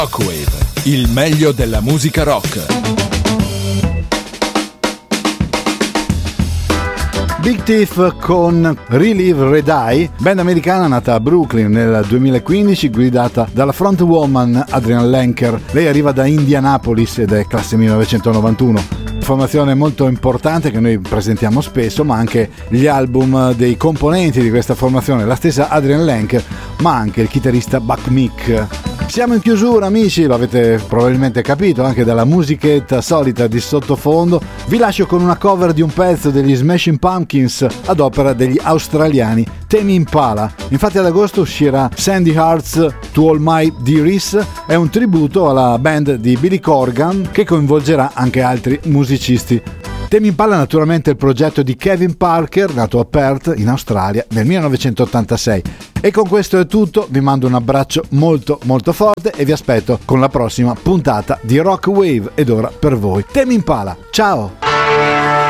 Rockwave, il meglio della musica rock. Big Thief con Relive Red Eye, band americana nata a Brooklyn nel 2015, guidata dalla frontwoman Adrienne Lenker. Lei arriva da Indianapolis ed è classe 1991. Formazione molto importante che noi presentiamo spesso, ma anche gli album dei componenti di questa formazione, la stessa Adrienne Lenker, ma anche il chitarrista Buck Meek. Siamo in chiusura, amici, lo avete probabilmente capito anche dalla musichetta solita di sottofondo. Vi lascio con una cover di un pezzo degli Smashing Pumpkins ad opera degli australiani Tame Impala. Infatti ad agosto uscirà Sandy Hearts To All My Dearies, è un tributo alla band di Billy Corgan che coinvolgerà anche altri musicisti. Tame Impala naturalmente il progetto di Kevin Parker, nato a Perth in Australia nel 1986. E con questo è tutto, vi mando un abbraccio molto molto forte e vi aspetto con la prossima puntata di Rock Wave. Ed ora per voi Tame Impala, ciao!